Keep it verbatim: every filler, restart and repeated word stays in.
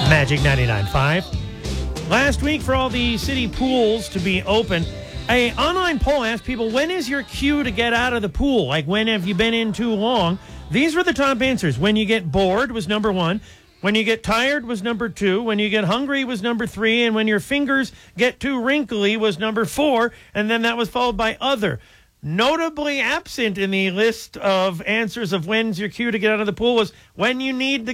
Magic ninety-nine point five. Last week, for all the city pools to be open, an online poll asked people, when is your cue to get out of the pool? Like, when have you been in too long? These were the top answers. When you get bored was number one. When you get tired was number two. When you get hungry was number three. And when your fingers get too wrinkly was number four. And then that was followed by other. Notably absent in the list of answers of when's your cue to get out of the pool was when you need to